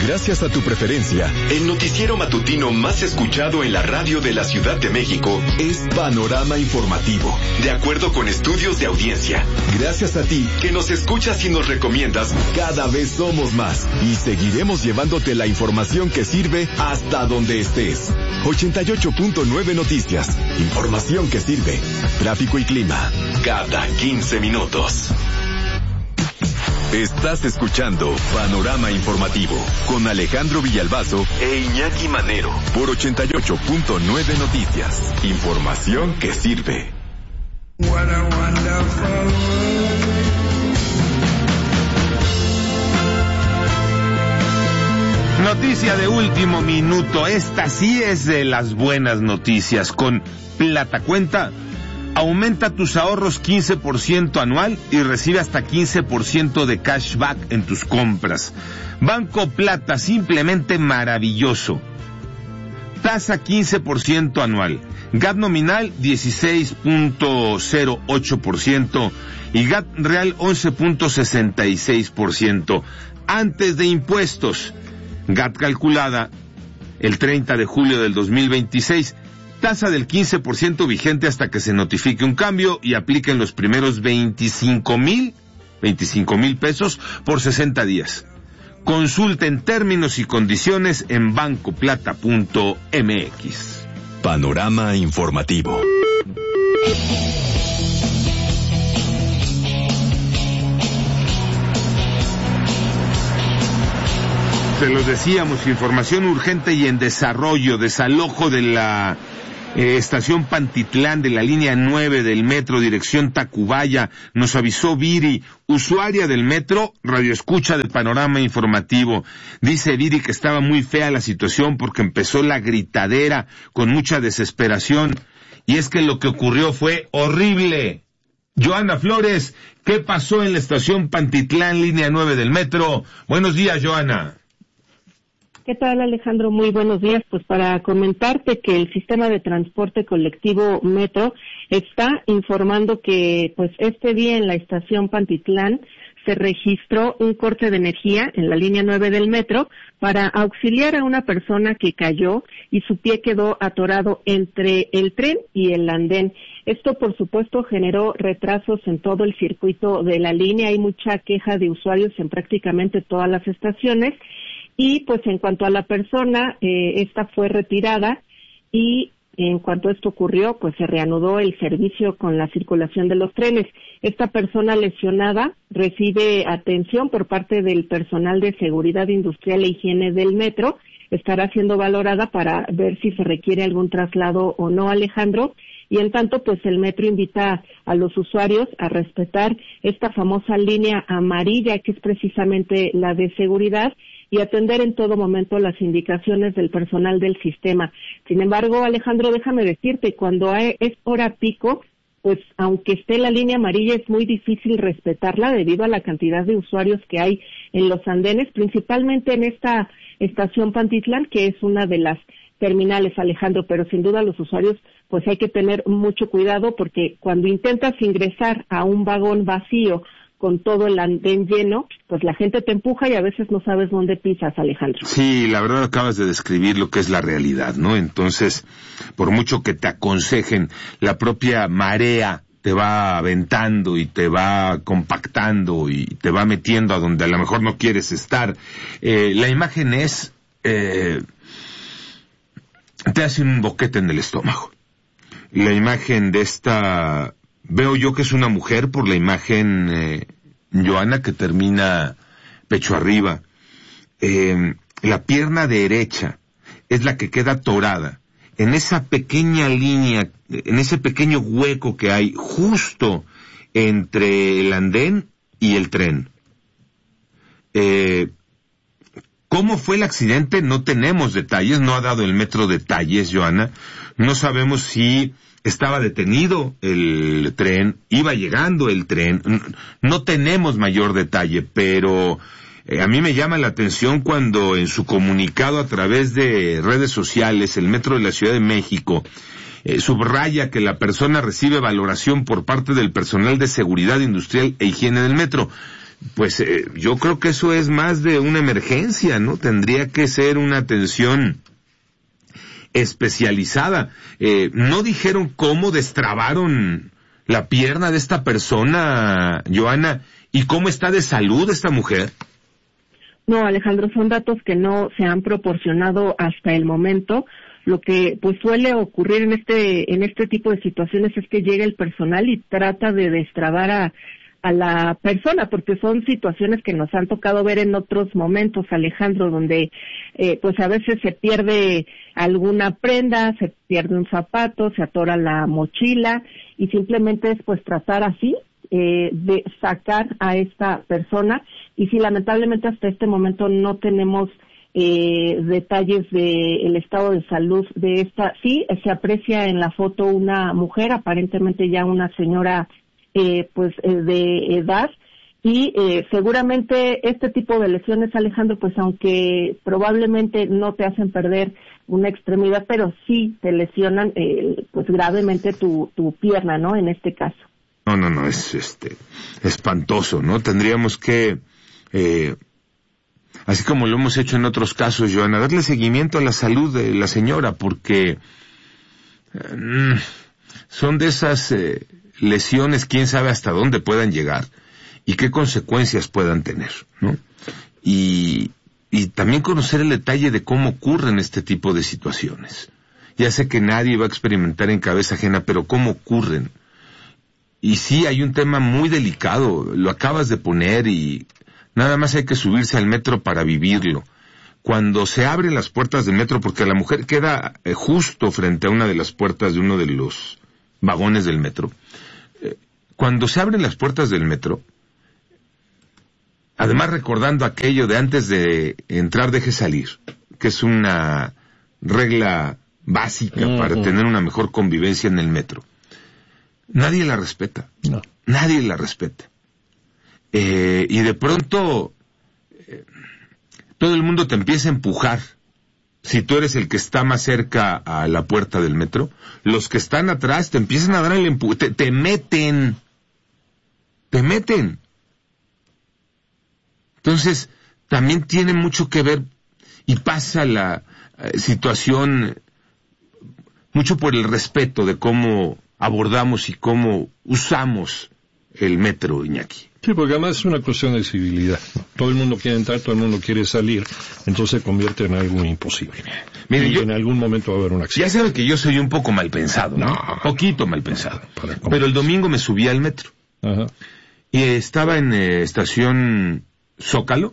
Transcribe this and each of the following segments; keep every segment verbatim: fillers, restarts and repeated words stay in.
Gracias a tu preferencia, el noticiero matutino más escuchado en la radio de la Ciudad de México es Panorama Informativo, de acuerdo con estudios de audiencia. Gracias a ti, que nos escuchas y nos recomiendas, cada vez somos más y seguiremos llevándote la información que sirve hasta donde estés. ochenta y ocho punto nueve Noticias. Información que sirve. Tráfico y clima. Cada quince minutos. Estás escuchando Panorama Informativo con Alejandro Villalbazo e Iñaki Manero por ochenta y ocho punto nueve Noticias. Información que sirve. What a wonderful world. Noticia de último minuto. Esta sí es de las buenas noticias. Con Plata Cuenta, aumenta tus ahorros quince por ciento anual y recibe hasta quince por ciento de cashback en tus compras. Banco Plata, simplemente maravilloso. Tasa quince por ciento anual. G A T nominal dieciséis punto cero ocho por ciento y G A T real once punto sesenta y seis por ciento. Antes de impuestos. G A T calculada el treinta de julio del dos mil veintiséis. Tasa del quince por ciento vigente hasta que se notifique un cambio y aplica en los primeros veinticinco mil pesos por sesenta días. Consulten términos y condiciones en banco plata punto m x. Panorama Informativo. Se los decíamos, información urgente y en desarrollo, desalojo de la Eh, estación Pantitlán de la línea nueve del metro, dirección Tacubaya. Nos avisó Viri, usuaria del metro, radioescucha de Panorama Informativo. Dice Viri que estaba muy fea la situación porque empezó la gritadera con mucha desesperación. Y es que lo que ocurrió fue horrible. Joana Flores, ¿qué pasó en la estación Pantitlán, línea nueve del metro? Buenos días, Joana. ¿Qué tal, Alejandro? Muy buenos días. Pues para comentarte que el sistema de transporte colectivo Metro está informando que pues este día en la estación Pantitlán se registró un corte de energía en la línea nueve del metro para auxiliar a una persona que cayó y su pie quedó atorado entre el tren y el andén. Esto, por supuesto, generó retrasos en todo el circuito de la línea. Hay mucha queja de usuarios en prácticamente todas las estaciones. Y pues en cuanto a la persona, eh, esta fue retirada y en cuanto esto ocurrió, pues se reanudó el servicio con la circulación de los trenes. Esta persona lesionada recibe atención por parte del personal de seguridad industrial e higiene del metro. Estará siendo valorada para ver si se requiere algún traslado o no, Alejandro. Y en tanto, pues el metro invita a los usuarios a respetar esta famosa línea amarilla, que es precisamente la de seguridad, y atender en todo momento las indicaciones del personal del sistema. Sin embargo, Alejandro, déjame decirte, cuando es hora pico, pues aunque esté la línea amarilla es muy difícil respetarla debido a la cantidad de usuarios que hay en los andenes, principalmente en esta estación Pantitlán, que es una de las terminales, Alejandro, pero sin duda los usuarios pues hay que tener mucho cuidado porque cuando intentas ingresar a un vagón vacío con todo el andén lleno, pues la gente te empuja y a veces no sabes dónde pisas, Alejandro. Sí, la verdad acabas de describir lo que es la realidad, ¿no? Entonces, por mucho que te aconsejen, la propia marea te va aventando y te va compactando y te va metiendo a donde a lo mejor no quieres estar. Eh, la imagen es, eh, te hace un boquete en el estómago. La imagen de esta, veo yo que es una mujer por la imagen, eh, Joana, que termina pecho arriba. Eh, la pierna derecha es la que queda atorada en esa pequeña línea, en ese pequeño hueco que hay justo entre el andén y el tren. Eh, ¿Cómo fue el accidente? No tenemos detalles, no ha dado el metro detalles, Joana. No sabemos si estaba detenido el tren, iba llegando el tren, no tenemos mayor detalle, pero eh, a mí me llama la atención cuando en su comunicado a través de redes sociales, el Metro de la Ciudad de México eh, subraya que la persona recibe valoración por parte del personal de seguridad industrial e higiene del metro. pues eh, yo creo que eso es más de una emergencia, ¿no? Tendría que ser una atención especializada. Eh, ¿no dijeron cómo destrabaron la pierna de esta persona, Joana, y cómo está de salud esta mujer? No, Alejandro, son datos que no se han proporcionado hasta el momento. Lo que pues suele ocurrir en este en este tipo de situaciones es que llega el personal y trata de destrabar a, a la persona, porque son situaciones que nos han tocado ver en otros momentos, Alejandro, donde eh, pues a veces se pierde alguna prenda, se pierde un zapato, se atora la mochila y simplemente es pues tratar así eh, de sacar a esta persona. Y sí, lamentablemente hasta este momento no tenemos Eh, detalles del estado de salud de esta. Sí, se aprecia en la foto una mujer, aparentemente ya una señora eh, pues eh, de edad, y eh, seguramente este tipo de lesiones, Alejandro, pues aunque probablemente no te hacen perder una extremidad, pero sí te lesionan eh, pues gravemente tu, tu pierna, ¿no? En este caso. No, no, no, es este espantoso, ¿no? Tendríamos que eh, así como lo hemos hecho en otros casos, Joana, darle seguimiento a la salud de la señora, porque eh, son de esas eh, lesiones, quién sabe hasta dónde puedan llegar y qué consecuencias puedan tener, ¿no? Y, y también conocer el detalle de cómo ocurren este tipo de situaciones. Ya sé que nadie va a experimentar en cabeza ajena, pero cómo ocurren. Y sí, hay un tema muy delicado, lo acabas de poner y nada más hay que subirse al metro para vivirlo. Cuando se abren las puertas del metro, porque la mujer queda eh, justo frente a una de las puertas de uno de los vagones del metro. Eh, cuando se abren las puertas del metro, además recordando aquello de antes de entrar deje salir, que es una regla básica uh-huh. para tener una mejor convivencia en el metro, nadie la respeta. No. Nadie la respeta. Eh, y de pronto eh, todo el mundo te empieza a empujar. Si tú eres el que está más cerca a la puerta del metro, los que están atrás te empiezan a dar el empuje, te, te meten, te meten. Entonces, también tiene mucho que ver y pasa la eh, situación mucho por el respeto de cómo abordamos y cómo usamos el metro, Iñaki. Sí, porque además es una cuestión de civilidad. Todo el mundo quiere entrar, todo el mundo quiere salir, entonces se convierte en algo imposible. Mire, y yo, en algún momento va a haber un accidente. Ya sabe que yo soy un poco mal pensado, ¿no? no Poquito mal pensado. Pero el domingo me subí al metro. Ajá. Y estaba en eh, estación Zócalo.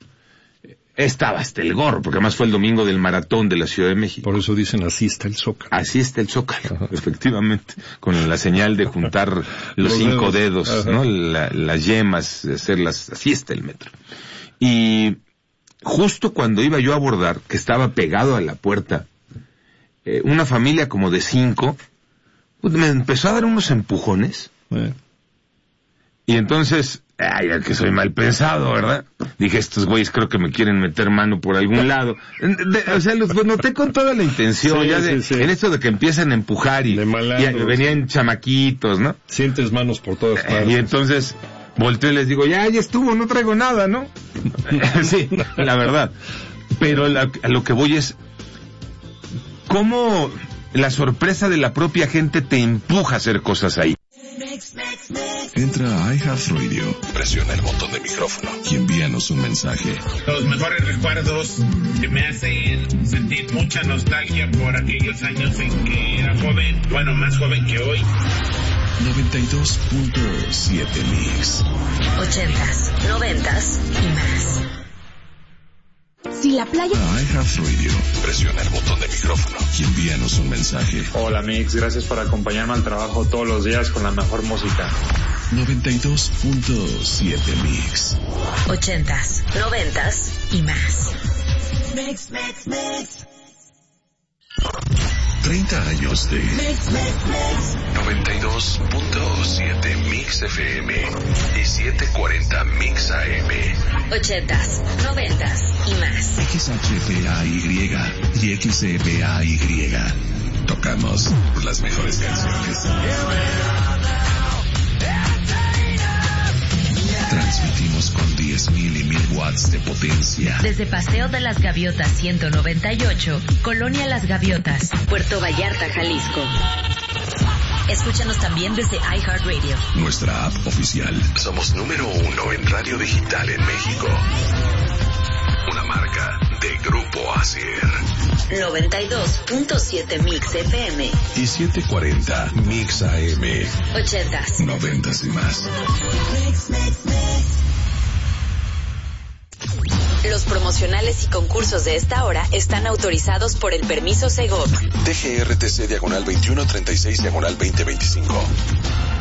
Estaba hasta el gorro, porque además fue el domingo del maratón de la Ciudad de México. Por eso dicen así está el Zócalo. Así está el Zócalo, ajá. Efectivamente, con la señal de juntar los, los cinco dedos, dedos ¿no? La, las yemas, hacerlas, así está el metro. Y justo cuando iba yo a abordar, que estaba pegado a la puerta, eh, una familia como de cinco, pues me empezó a dar unos empujones. Eh. Y entonces, ay, que soy mal pensado, ¿verdad? Dije, estos güeyes creo que me quieren meter mano por algún lado. De, o sea, los noté con toda la intención, sí, ya de, sí, sí. en esto de que empiezan a empujar y, y venían chamaquitos, ¿no? Sientes manos por todas partes. Y entonces volteo y les digo, ya, ya estuvo, no traigo nada, ¿no? Sí, la verdad. Pero la, a lo que voy es, ¿cómo la sorpresa de la propia gente te empuja a hacer cosas ahí? Entra a iHeartRadio, presiona el botón de micrófono y envíanos un mensaje. Los mejores recuerdos que me hacen sentir mucha nostalgia por aquellos años en que era joven, bueno, más joven que hoy. noventa y dos punto siete Mix. Ochentas, noventas y más. Si la playa... A iHeartRadio, presiona el botón de micrófono y envíanos un mensaje. Hola Mix, gracias por acompañarme al trabajo todos los días con la mejor música. noventa y dos punto siete Mix. Ochentas, noventas y más. Mix, mix, mix. treinta años de Mix, mix, mix. noventa y dos punto siete Mix F M y setecientos cuarenta Mix A M. Ochentas, noventas y más. X H P A Y y X E P A Y. Tocamos las mejores canciones. Transmitimos con diez mil y mil watts de potencia. Desde Paseo de las Gaviotas ciento noventa y ocho, Colonia Las Gaviotas, Puerto Vallarta, Jalisco. Escúchanos también desde iHeartRadio. Nuestra app oficial. Somos número uno en radio digital en México. Una marca de Grupo Acer. noventa y dos punto siete Mix F M. Y setecientos cuarenta Mix A M. Ochentas. Noventas y más. Mix, mix, mix. Los promocionales y concursos de esta hora están autorizados por el permiso Segov. T G R T C diagonal veintiuno treinta y seis diagonal veinte veinticinco.